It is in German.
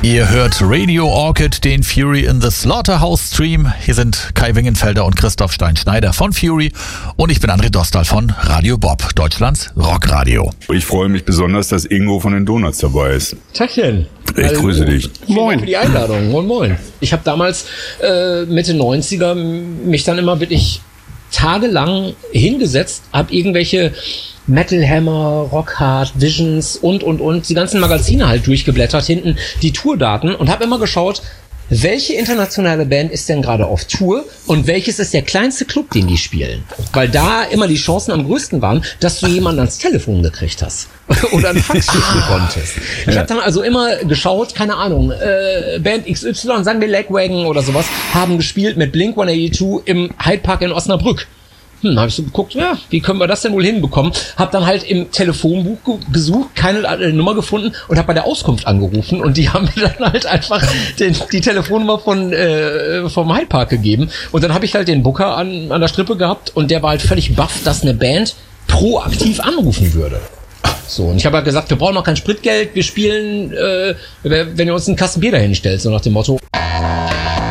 Ihr hört Radio Orchid, den Fury in the Slaughterhouse Stream. Hier sind Kai Wingenfelder und Christoph Stein-Schneider von Fury und ich bin André Dostal von Radio Bob, Deutschlands Rockradio. Ich freue mich besonders, dass Ingo von den Donuts dabei ist. Tagchen. Ich grüße dich. Moin. Dank für die Einladung. Moin, moin. Ich habe damals Mitte 90er mich dann immer wirklich tagelang hingesetzt, habe irgendwelche Metal Hammer, Rock Hard, Visions und die ganzen Magazine halt durchgeblättert, hinten die Tourdaten und habe immer geschaut, welche internationale Band ist denn gerade auf Tour und welches ist der kleinste Club, den die spielen. Weil da immer die Chancen am größten waren, dass du jemanden ans Telefon gekriegt hast oder einen Fax schicken konntest. Ich habe dann also immer geschaut, keine Ahnung, Band XY, sagen wir Lagwagon oder sowas, haben gespielt mit Blink-182 im Hyde Park in Osnabrück. Habe ich so geguckt, ja, wie können wir das denn wohl hinbekommen? Hab dann halt im Telefonbuch gesucht, keine Nummer gefunden und habe bei der Auskunft angerufen und die haben mir dann halt einfach die Telefonnummer vom Hyde Park gegeben und dann habe ich halt den Booker an der Strippe gehabt und der war halt völlig baff, dass eine Band proaktiv anrufen würde. So, und ich habe halt gesagt, wir brauchen noch kein Spritgeld, wir spielen, wenn ihr uns einen Kasten Bier dahin stellt, so nach dem Motto.